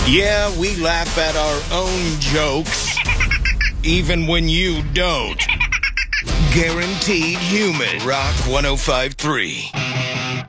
Yeah, we laugh at our own jokes, even when you don't. Guaranteed human. Rock 105.3.